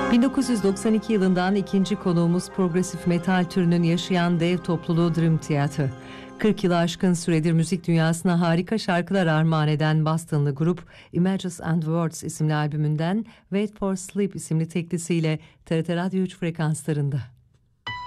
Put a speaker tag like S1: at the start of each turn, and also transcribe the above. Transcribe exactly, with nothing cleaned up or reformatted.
S1: bin dokuz yüz doksan iki yılından ikinci konuğumuz progresif metal türünün yaşayan dev topluluğu Dream Theater. kırk yılı aşkın süredir müzik dünyasına harika şarkılar armağan eden Bostonlı grup Images and Words isimli albümünden Wait for Sleep isimli teklisiyle T R T Radyo üç frekanslarında.